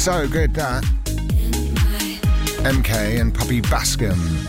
So good, that. MK and Puppy Bascom.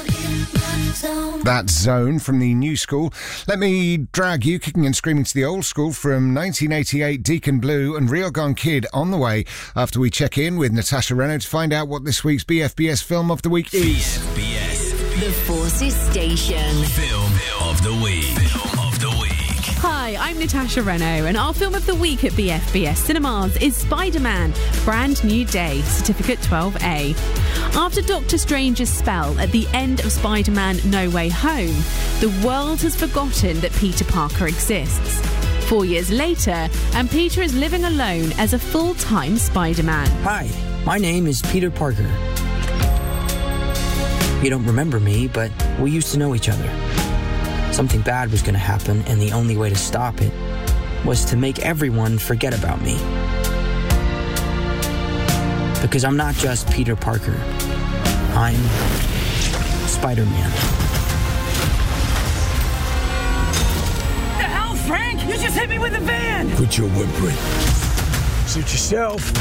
That Zone from the new school. Let me drag you kicking and screaming to the old school from 1988, Deacon Blue and Real Gone Kid on the way after we check in with Natasha Renaud to find out what this week's BFBS Film of the Week is. BFBS. The Forces Station. Film of the Week. Film of the Week. Hi, I'm Natasha Renaud, and our film of the week at BFBS Cinemas is Spider-Man, Brand New Day, Certificate 12A. After Doctor Strange's spell at the end of Spider-Man No Way Home, the world has forgotten that Peter Parker exists. 4 years later, and Peter is living alone as a full-time Spider-Man. Hi, my name is Peter Parker. You don't remember me, but we used to know each other. Something bad was going to happen, and the only way to stop it was to make everyone forget about me. Because I'm not just Peter Parker. I'm Spider-Man. The hell, Frank? You just hit me with a van! Quit your whimpering. Suit yourself.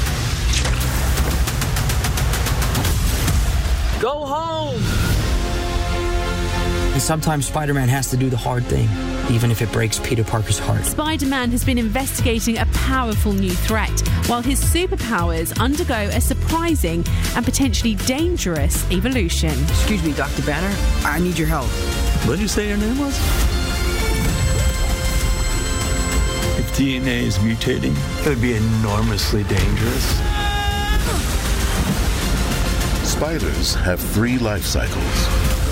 Go home! And sometimes Spider-Man has to do the hard thing, even if it breaks Peter Parker's heart. Spider-Man has been investigating a powerful new threat, while his superpowers undergo a surprising and potentially dangerous evolution. Excuse me, Dr. Banner. I need your help. What did you say your name was? If DNA is mutating, it would be enormously dangerous. Spiders have 3 life cycles.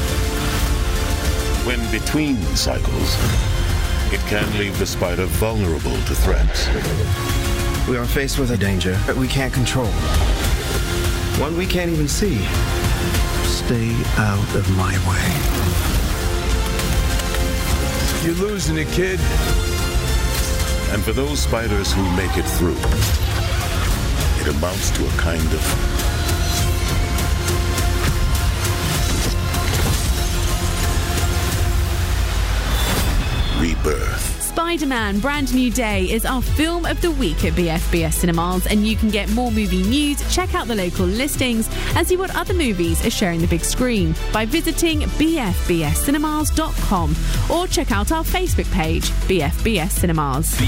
When between cycles, it can leave the spider vulnerable to threats. We are faced with a danger that we can't control. One we can't even see. Stay out of my way. You're losing it, kid. And for those spiders who make it through, it amounts to a kind of rebirth. Spider-Man Brand New Day is our film of the week at BFBS Cinemas, and you can get more movie news, check out the local listings, and see what other movies are sharing the big screen by visiting bfbscinemas.com or check out our Facebook page, BFBS Cinemas.